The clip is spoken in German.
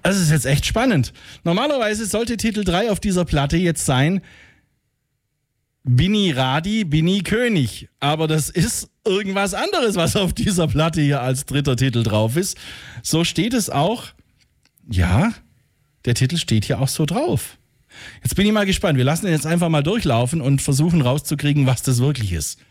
Das ist jetzt echt spannend. Normalerweise sollte Titel 3 auf dieser Platte jetzt sein Bini Radi, Bini König. Aber das ist irgendwas anderes, was auf dieser Platte hier als dritter Titel drauf ist. So steht es auch. Ja, der Titel steht hier auch so drauf. Jetzt bin ich mal gespannt. Wir lassen ihn jetzt einfach mal durchlaufen und versuchen rauszukriegen, was das wirklich ist.